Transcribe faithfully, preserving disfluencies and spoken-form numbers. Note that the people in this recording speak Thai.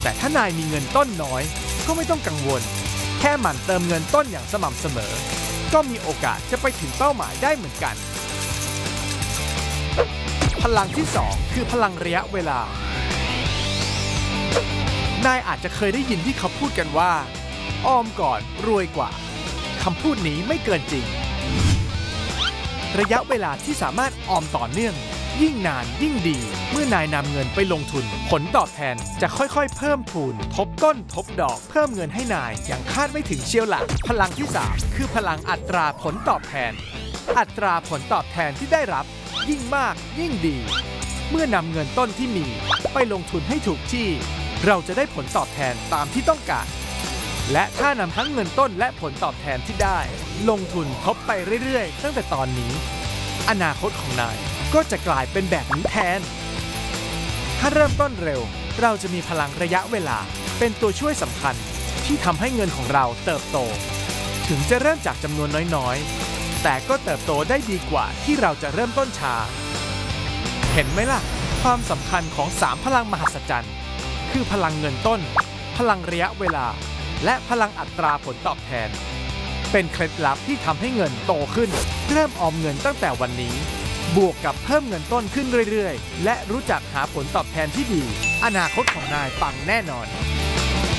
แต่ถ้านายมีเงินต้นน้อยก็ไม่ต้องกังวลแค่หมั่นเติมเงินต้นอย่างสม่ำเสมอก็มีโอกาสจะไปถึงเป้าหมายได้เหมือนกันพลังที่สองคือพลังระยะเวลานายอาจจะเคยได้ยินที่เขาพูดกันว่าออมก่อนรวยกว่าคำพูดนี้ไม่เกินจริงระยะเวลาที่สามารถออมต่อเนื่องยิ่งนานยิ่งดีเมื่อนายนำเงินไปลงทุนผลตอบแทนจะค่อยๆเพิ่มพูนทบต้นทบดอกเพิ่มเงินให้นายอย่างคาดไม่ถึงเชียวหลังพลังที่สามคือพลังอัตราผลตอบแทนอัตราผลตอบแทนที่ได้รับยิ่งมากยิ่งดีเมื่อนำเงินต้นที่มีไปลงทุนให้ถูกที่เราจะได้ผลตอบแทนตามที่ต้องการและถ้านำทั้งเงินต้นและผลตอบแทนที่ได้ลงทุนทบไปเรื่อยๆตั้งแต่ตอนนี้อนาคตของนายก็จะกลายเป็นแบบนี้แทนถ้าเริ่มต้นเร็วเราจะมีพลังระยะเวลาเป็นตัวช่วยสำคัญที่ทำให้เงินของเราเติบโตถึงจะเริ่มจากจำนวนน้อยๆแต่ก็เติบโตได้ดีกว่าที่เราจะเริ่มต้นช้าเห็นไหมล่ะความสำคัญของสามพลังมหัศจรรย์คือพลังเงินต้นพลังระยะเวลาและพลังอัตราผลตอบแทนเป็นเคล็ดลับที่ทำให้เงินโตขึ้นเริ่มออมเงินตั้งแต่วันนี้บวกกับเพิ่มเงินต้นขึ้นเรื่อยๆและรู้จักหาผลตอบแทนที่ดีอนาคตของนายปังแน่นอน